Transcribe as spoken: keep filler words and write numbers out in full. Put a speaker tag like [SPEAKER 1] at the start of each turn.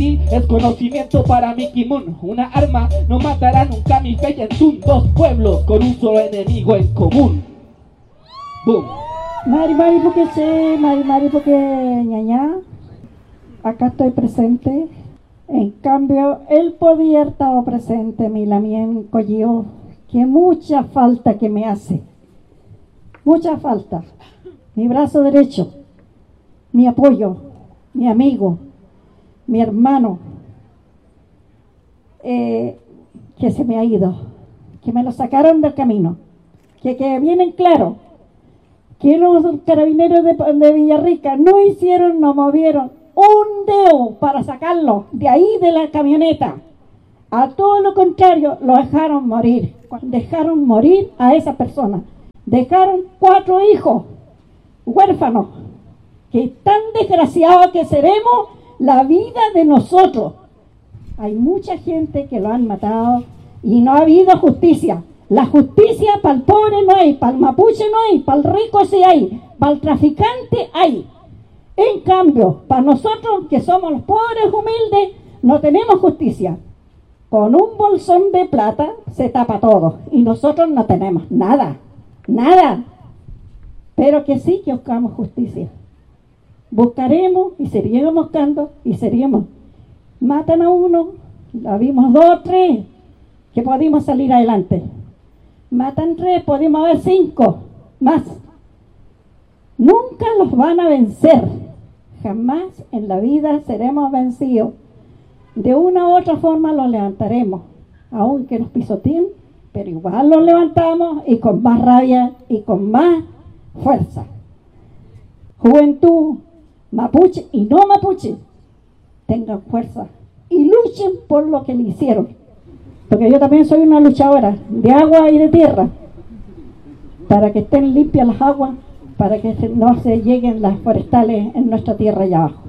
[SPEAKER 1] ti es conocimiento para mi Kimun. Una arma no matará nunca mi fe en Sun. Dos pueblos con un solo enemigo en común. Boom.
[SPEAKER 2] Mari Mari porque sé, Mari Mari porque ñaña. Acá estoy presente. En cambio, él podía haber estado presente, mi Lamien Collío, que mucha falta que me hace. Mucha falta. Mi brazo derecho, mi apoyo, mi amigo, mi hermano, eh, que se me ha ido, que me lo sacaron del camino, que, que vienen claro, que los carabineros de, de Villarrica no hicieron, no movieron un dedo para sacarlo de ahí de la camioneta. A todo lo contrario, lo dejaron morir, dejaron morir a esa persona, dejaron cuatro hijos huérfanos, que tan desgraciados que seremos la vida de nosotros. Hay mucha gente que lo han matado y no ha habido justicia. La justicia para el pobre no hay, para el mapuche no hay, para el rico sí hay, para el traficante hay. En cambio, para nosotros que somos los pobres humildes, no tenemos justicia. Con un bolsón de plata se tapa todo y nosotros no tenemos nada, nada. Pero que sí que buscamos justicia. Buscaremos y seguiremos buscando y seguiremos. Matan a uno, la vimos dos o tres, que pudimos salir adelante. Matan tres, pudimos haber cinco, más. Nunca los van a vencer. Jamás en la vida seremos vencidos. De una u otra forma los levantaremos, aunque nos pisoteen, pero igual los levantamos y con más rabia y con más fuerza. Juventud, mapuche y no mapuche, tengan fuerza y luchen por lo que le hicieron. Porque yo también soy una luchadora de agua y de tierra, para que estén limpias las aguas, para que no se lleguen las forestales en nuestra tierra allá abajo.